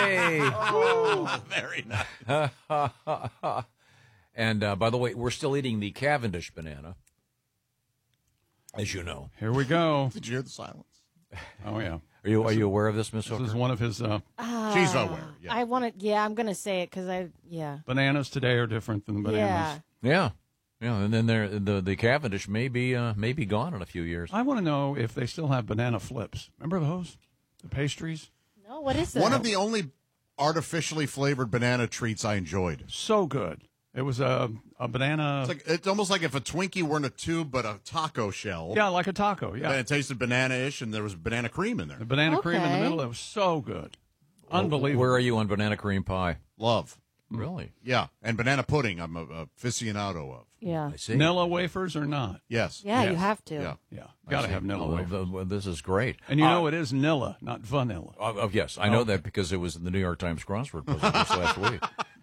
Hey! Oh, very nice. And by the way, we're still eating the Cavendish banana, as you know. Here we go. Did you hear the silence? Oh, yeah. Are you aware of this, Miss This Hooker? is one of his She's aware. Yeah. I want to. Yeah, I'm going to say it because bananas today are different than bananas. Yeah. Yeah, and then the Cavendish may be gone in a few years. I want to know if they still have banana flips. Remember those? The pastries? No, what is that? One of the only artificially flavored banana treats I enjoyed. So good. It was a banana. It's almost like if a Twinkie were in a tube, but a taco shell. Yeah, like a taco. Yeah. And it tasted banana-ish, and there was banana cream in there. The banana cream in the Okay. middle. It was so good. Unbelievable. Where are you on banana cream pie? Love. Really? Yeah, and banana pudding I'm a aficionado of. Yeah. I see. Nilla wafers or not? Yes. Yeah, you Yes. have to. Yeah. Yeah. Got to have Nilla wafers. Well, this is great. And you know it is Nilla, not vanilla. Yes, I know that because it was in the New York Times crossword puzzle this last week.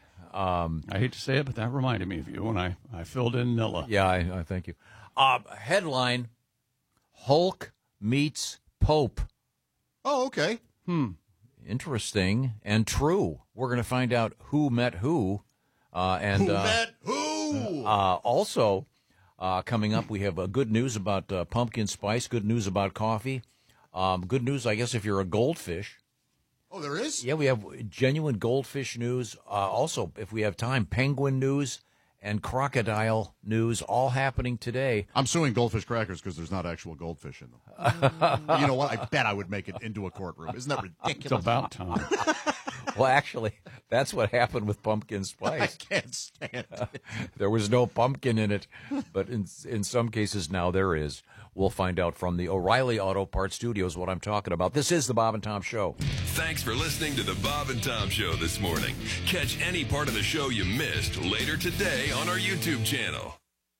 I hate to say it, but that reminded me of you when I filled in Nilla. Yeah, I thank you. Headline: Hulk meets Pope. Oh, okay. Interesting and true. We're going to find out who met who. And Who met who? also, coming up, we have good news about pumpkin spice, good news about coffee, good news, I guess, if you're a goldfish. Oh, there is? Yeah, we have genuine goldfish news. Also, if we have time, penguin news and crocodile news all happening today. I'm suing Goldfish Crackers because there's not actual goldfish in them. You know what? I bet I would make it into a courtroom. Isn't that ridiculous? It's about time. Well, actually, that's what happened with pumpkin I spice. can't stand it. There was no pumpkin in it, but in some cases now there is. We'll find out from the O'Reilly Auto Parts Studios what I'm talking about. This is the Bob and Tom Show. Thanks for listening to the Bob and Tom Show this morning. Catch any part of the show you missed later today on our YouTube channel.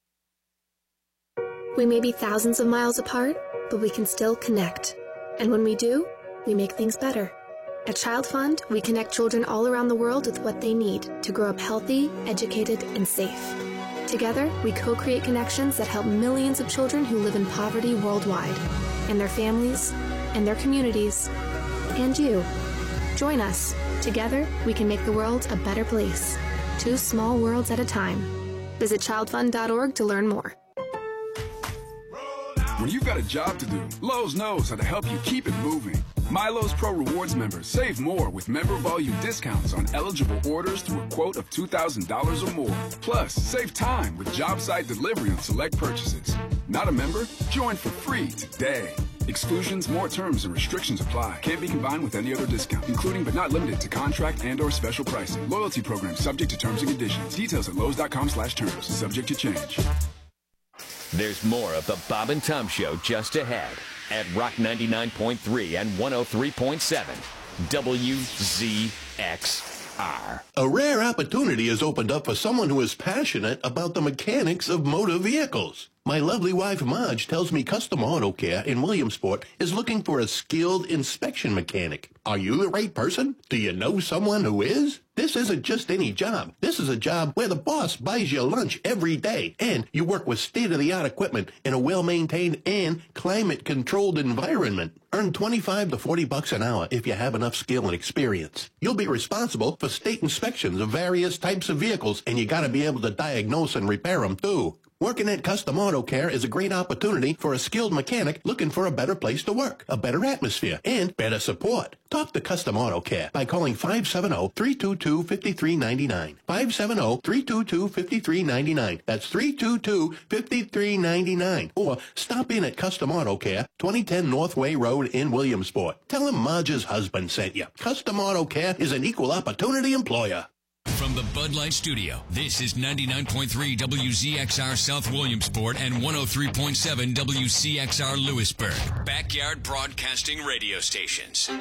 We may be thousands of miles apart, but we can still connect. And when we do, we make things better. At Child Fund, we connect children all around the world with what they need to grow up healthy, educated, and safe. Together, we co-create connections that help millions of children who live in poverty worldwide, and their families, and their communities, and you. Join us. Together, we can make the world a better place. 2 small worlds at a time. Visit childfund.org to learn more. When you've got a job to do, Lowe's knows how to help you keep it moving. MyLowe's Pro Rewards members save more with member volume discounts on eligible orders through a quote of $2,000 or more. Plus, save time with job site delivery on select purchases. Not a member? Join for free today. Exclusions, more terms, and restrictions apply. Can't be combined with any other discount, including but not limited to contract and/or special pricing. Loyalty program subject to terms and conditions. Details at Lowe's.com/terms. Subject to change. There's more of the Bob and Tom Show just ahead at Rock 99.3 and 103.7 WZXR. A rare opportunity has opened up for someone who is passionate about the mechanics of motor vehicles. My lovely wife, Marge, tells me Custom Auto Care in Williamsport is looking for a skilled inspection mechanic. Are you the right person? Do you know someone who is? This isn't just any job. This is a job where the boss buys you lunch every day, and you work with state-of-the-art equipment in a well-maintained and climate-controlled environment. Earn $25 to $40 an hour if you have enough skill and experience. You'll be responsible for state inspections of various types of vehicles, and you gotta be able to diagnose and repair them, too. Working at Custom Auto Care is a great opportunity for a skilled mechanic looking for a better place to work, a better atmosphere, and better support. Talk to Custom Auto Care by calling 570-322-5399. 570-322-5399. That's 322-5399. Or stop in at Custom Auto Care, 2010 Northway Road in Williamsport. Tell them Marge's husband sent you. Custom Auto Care is an equal opportunity employer. From the Bud Light Studio, this is 99.3 WZXR South Williamsport and 103.7 WCXR Lewisburg. Backyard Broadcasting Radio Stations.